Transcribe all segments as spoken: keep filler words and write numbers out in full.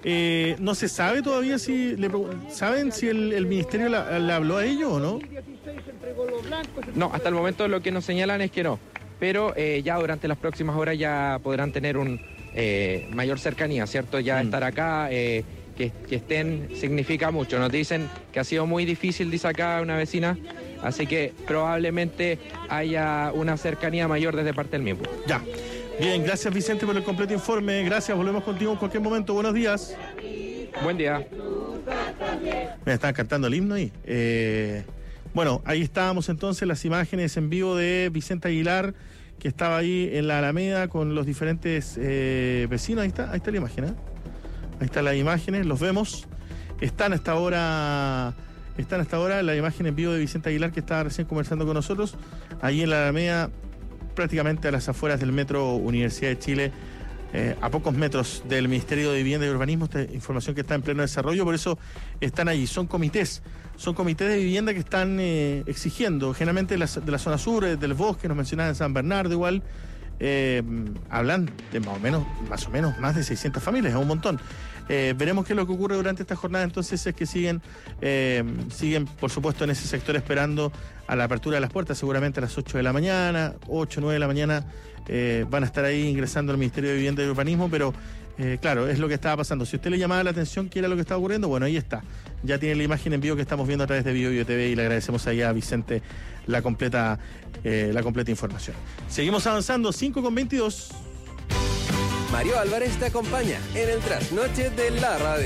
Eh, no se sabe todavía si le saben si el, el ministerio le la habló a ellos o no. No, hasta el momento lo que nos señalan es que no, pero eh, ya durante las próximas horas ya podrán tener un eh, mayor cercanía, ¿cierto? Ya mm. estar acá, eh, que, que estén, significa mucho. Nos dicen que ha sido muy difícil, dice acá una vecina, así que probablemente haya una cercanía mayor desde parte del mismo. Ya. Bien, gracias Vicente por el completo informe. Gracias, volvemos contigo en cualquier momento. Buenos días. Buen día. Me están cantando el himno ahí. Eh, bueno, ahí estábamos entonces, las imágenes en vivo de Vicente Aguilar, que estaba ahí en la Alameda con los diferentes eh, vecinos. Ahí está, ahí está la imagen, ¿eh? Ahí están las imágenes, los vemos. Están hasta ahora, están hasta ahora la imagen en vivo de Vicente Aguilar, que estaba recién conversando con nosotros, ahí en la Alameda, prácticamente a las afueras del Metro Universidad de Chile, eh, a pocos metros del Ministerio de Vivienda y Urbanismo. Esta información que está en pleno desarrollo, por eso están allí. Son comités, son comités de vivienda que están eh, exigiendo, generalmente de la, de la zona sur, eh, del bosque, nos mencionaban en San Bernardo igual, eh, hablan de más o menos, más o menos más de seiscientas familias, es un montón. Eh, veremos qué es lo que ocurre durante esta jornada. Entonces es que siguen, eh, siguen por supuesto en ese sector esperando a la apertura de las puertas, seguramente a las ocho de la mañana, ocho, nueve de la mañana, eh, van a estar ahí ingresando al Ministerio de Vivienda y Urbanismo, pero eh, claro, es lo que estaba pasando. Si a usted le llamaba la atención qué era lo que estaba ocurriendo, bueno, ahí está, ya tiene la imagen en vivo que estamos viendo a través de Bio Bio T V, y le agradecemos ahí a Vicente la completa, eh, la completa información. Seguimos avanzando, cinco con veintidós. Mario Álvarez te acompaña en el Trasnoche de la Radio.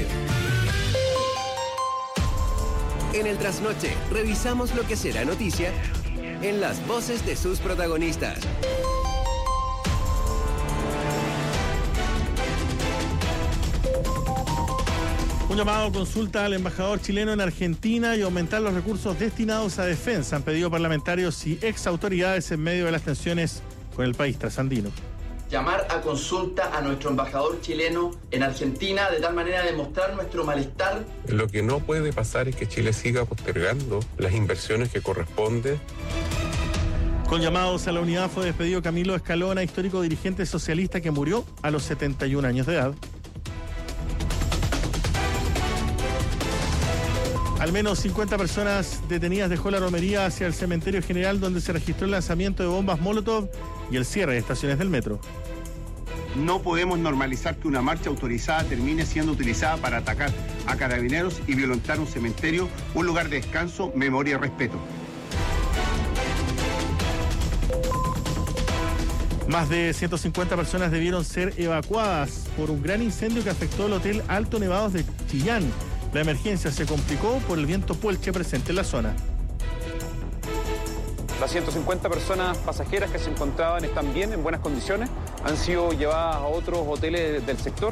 En el Trasnoche revisamos lo que será noticia en las voces de sus protagonistas. Un llamado consulta al embajador chileno en Argentina y aumentar los recursos destinados a defensa. Han pedido parlamentarios y ex autoridades en medio de las tensiones con el país trasandino. Llamar a consulta a nuestro embajador chileno en Argentina, de tal manera de mostrar nuestro malestar. Lo que no puede pasar es que Chile siga postergando las inversiones que corresponden. Con llamados a la unidad fue despedido Camilo Escalona, histórico dirigente socialista que murió a los setenta y un años de edad. Al menos cincuenta personas detenidas dejó la romería hacia el cementerio general, donde se registró el lanzamiento de bombas Molotov y el cierre de estaciones del metro. No podemos normalizar que una marcha autorizada termine siendo utilizada para atacar a carabineros y violentar un cementerio, un lugar de descanso, memoria y respeto. Más de ciento cincuenta personas debieron ser evacuadas por un gran incendio que afectó el Hotel Alto Nevados de Chillán. La emergencia se complicó por el viento puelche presente en la zona. Las ciento cincuenta personas pasajeras que se encontraban están bien, en buenas condiciones, han sido llevadas a otros hoteles del sector.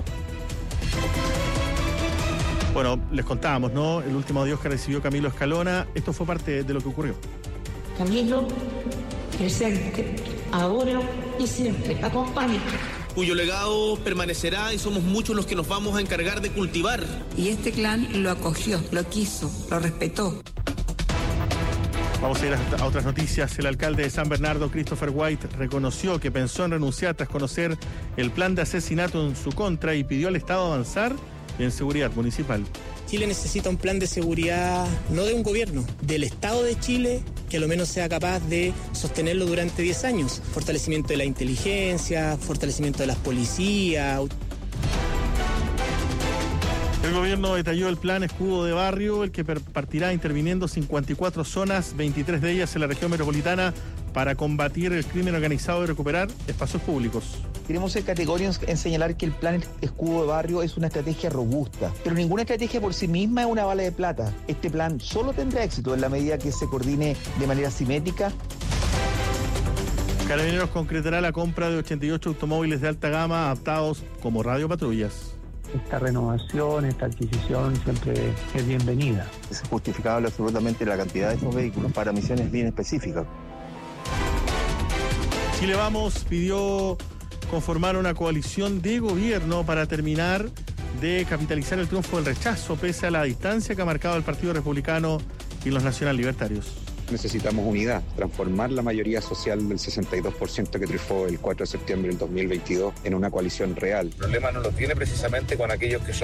Bueno, les contábamos, ¿no? El último adiós que recibió Camilo Escalona. Esto fue parte de lo que ocurrió. Camilo, presente, ahora y siempre, acompaña. Cuyo legado permanecerá y somos muchos los que nos vamos a encargar de cultivar. Y este clan lo acogió, lo quiso, lo respetó. Vamos a ir a, a otras noticias. El alcalde de San Bernardo, Christopher White, reconoció que pensó en renunciar tras conocer el plan de asesinato en su contra y pidió al Estado avanzar en seguridad municipal. Chile necesita un plan de seguridad, no de un gobierno, del Estado de Chile, que a lo menos sea capaz de sostenerlo durante diez años. Fortalecimiento de la inteligencia, fortalecimiento de las policías. El gobierno detalló el plan Escudo de Barrio, el que partirá interviniendo cincuenta y cuatro zonas, veintitrés de ellas en la región metropolitana, para combatir el crimen organizado y recuperar espacios públicos. Queremos ser categóricos en señalar que el plan Escudo de Barrio es una estrategia robusta, pero ninguna estrategia por sí misma es una bala de plata. Este plan solo tendrá éxito en la medida que se coordine de manera simétrica. Carabineros concretará la compra de ochenta y ocho automóviles de alta gama adaptados como radiopatrullas. Esta renovación, esta adquisición siempre es bienvenida. Es justificable absolutamente la cantidad de estos vehículos para misiones bien específicas. Chile Vamos pidió conformar una coalición de gobierno para terminar de capitalizar el triunfo del rechazo, pese a la distancia que ha marcado el Partido Republicano y los nacional libertarios. Necesitamos unidad, transformar la mayoría social del sesenta y dos por ciento que triunfó el cuatro de septiembre del dos mil veintidós en una coalición real. El problema no lo tiene precisamente con aquellos que son